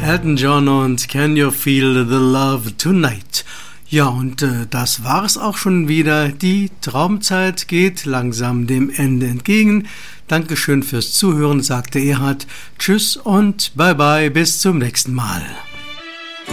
Elton John und Can You Feel the Love Tonight? Ja, und das war's auch schon wieder. Die Traumzeit geht langsam dem Ende entgegen. Dankeschön fürs Zuhören, sagte Erhard. Tschüss und bye bye, bis zum nächsten Mal.